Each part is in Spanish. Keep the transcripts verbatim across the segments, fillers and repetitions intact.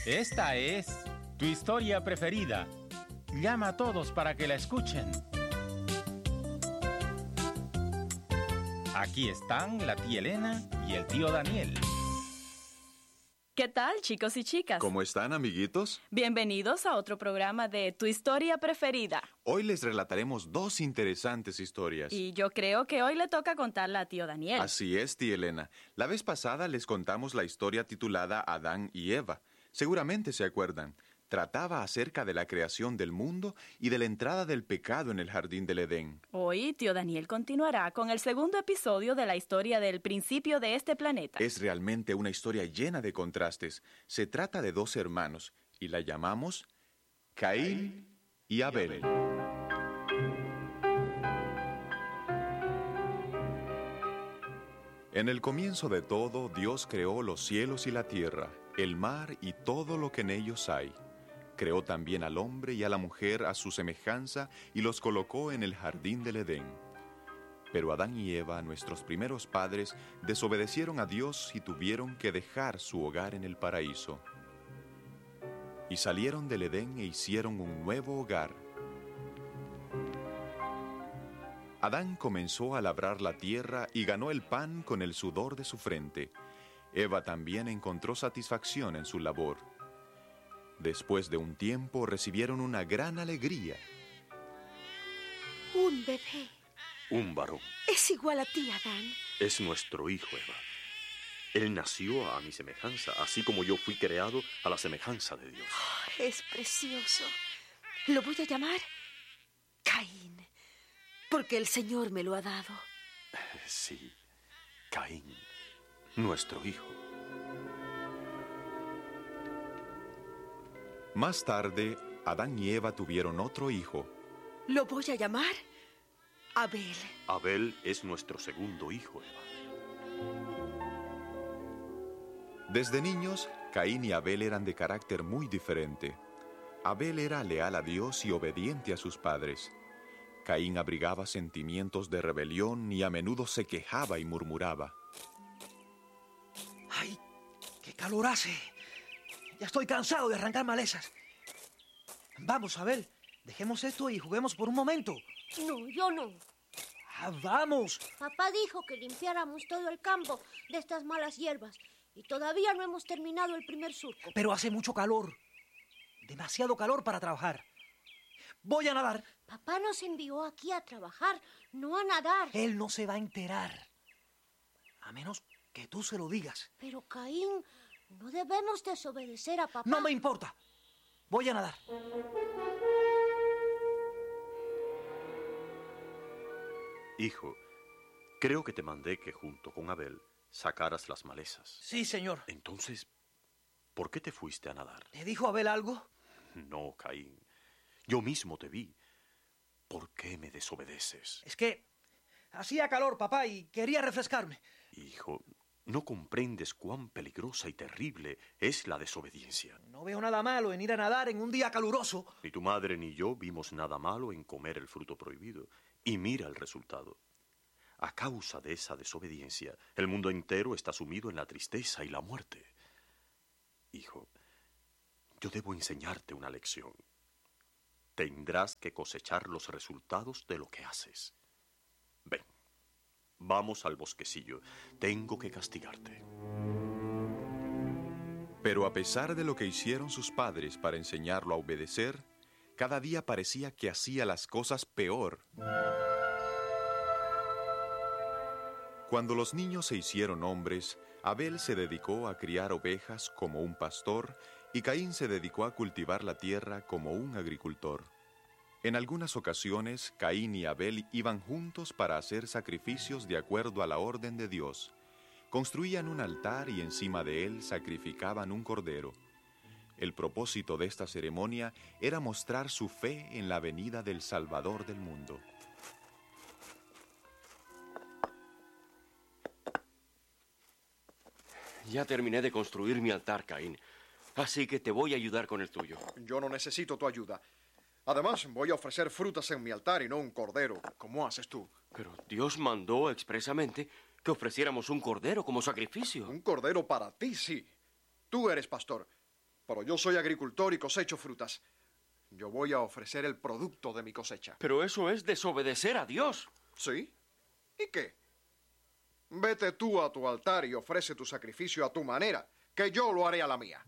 Esta es tu historia preferida. Llama a todos para que la escuchen. Aquí están la tía Elena y el tío Daniel. ¿Qué tal, chicos y chicas? ¿Cómo están, amiguitos? Bienvenidos a otro programa de Tu Historia Preferida. Hoy les relataremos dos interesantes historias. Y yo creo que hoy le toca contarla a tío Daniel. Así es, tía Elena. La vez pasada les contamos la historia titulada Adán y Eva. Seguramente se acuerdan. Trataba acerca de la creación del mundo y de la entrada del pecado en el jardín del Edén. Hoy, tío Daniel continuará con el segundo episodio de la historia del principio de este planeta. Es realmente una historia llena de contrastes. Se trata de dos hermanos y la llamamos Caín y Abel. En el comienzo de todo, Dios creó los cielos y la tierra, el mar y todo lo que en ellos hay. Creó también al hombre y a la mujer a su semejanza y los colocó en el jardín del Edén. Pero Adán y Eva, nuestros primeros padres, desobedecieron a Dios y tuvieron que dejar su hogar en el paraíso. Y salieron del Edén e hicieron un nuevo hogar. Adán comenzó a labrar la tierra y ganó el pan con el sudor de su frente. Eva también encontró satisfacción en su labor. Después de un tiempo recibieron una gran alegría. Un bebé. Un varón. Es igual a ti, Adán. Es nuestro hijo, Eva. Él nació a mi semejanza, así como yo fui creado a la semejanza de Dios. Oh, es precioso. Lo voy a llamar Caín, porque el Señor me lo ha dado. Sí, Caín, nuestro hijo. Más tarde, Adán y Eva tuvieron otro hijo. Lo voy a llamar Abel. Abel es nuestro segundo hijo, Eva. Desde niños, Caín y Abel eran de carácter muy diferente. Abel era leal a Dios y obediente a sus padres. Caín abrigaba sentimientos de rebelión y a menudo se quejaba y murmuraba. ¡Ay, qué calor hace! Ya estoy cansado de arrancar malezas. Vamos, Abel, dejemos esto y juguemos por un momento. No, yo no. Ah, ¡vamos! Papá dijo que limpiáramos todo el campo de estas malas hierbas y todavía no hemos terminado el primer surco. Pero hace mucho calor. Demasiado calor para trabajar. Voy a nadar. Papá nos envió aquí a trabajar, no a nadar. Él no se va a enterar. A menos que tú se lo digas. Pero, Caín, no debemos desobedecer a papá. No me importa. Voy a nadar. Hijo, creo que te mandé que junto con Abel sacaras las malezas. Sí, señor. Entonces, ¿por qué te fuiste a nadar? ¿Te dijo Abel algo? No, Caín. Yo mismo te vi. ¿Por qué me desobedeces? Es que hacía calor, papá, y quería refrescarme. Hijo, no comprendes cuán peligrosa y terrible es la desobediencia. No veo nada malo en ir a nadar en un día caluroso. Ni tu madre ni yo vimos nada malo en comer el fruto prohibido. Y mira el resultado. A causa de esa desobediencia, el mundo entero está sumido en la tristeza y la muerte. Hijo, yo debo enseñarte una lección. Tendrás que cosechar los resultados de lo que haces. Ven, vamos al bosquecillo. Tengo que castigarte. Pero a pesar de lo que hicieron sus padres para enseñarlo a obedecer, cada día parecía que hacía las cosas peor. Cuando los niños se hicieron hombres, Abel se dedicó a criar ovejas como un pastor y Caín se dedicó a cultivar la tierra como un agricultor. En algunas ocasiones, Caín y Abel iban juntos para hacer sacrificios de acuerdo a la orden de Dios. Construían un altar y encima de él sacrificaban un cordero. El propósito de esta ceremonia era mostrar su fe en la venida del Salvador del mundo. Ya terminé de construir mi altar, Caín. Así que te voy a ayudar con el tuyo. Yo no necesito tu ayuda. Además, voy a ofrecer frutas en mi altar y no un cordero, como haces tú. Pero Dios mandó expresamente que ofreciéramos un cordero como sacrificio. Un cordero para ti, sí. Tú eres pastor. Pero yo soy agricultor y cosecho frutas. Yo voy a ofrecer el producto de mi cosecha. Pero eso es desobedecer a Dios. ¿Sí? ¿Y qué? Vete tú a tu altar y ofrece tu sacrificio a tu manera, que yo lo haré a la mía.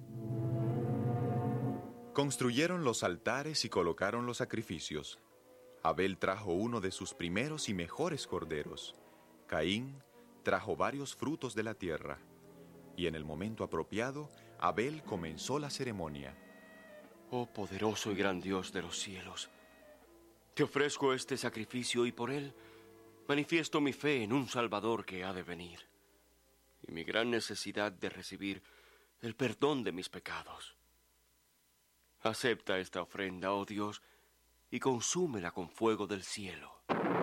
Construyeron los altares y colocaron los sacrificios. Abel trajo uno de sus primeros y mejores corderos. Caín trajo varios frutos de la tierra. Y en el momento apropiado, Abel comenzó la ceremonia. Oh poderoso y gran Dios de los cielos, te ofrezco este sacrificio y por él manifiesto mi fe en un Salvador que ha de venir y mi gran necesidad de recibir el perdón de mis pecados. Acepta esta ofrenda, oh Dios, y consúmela con fuego del cielo.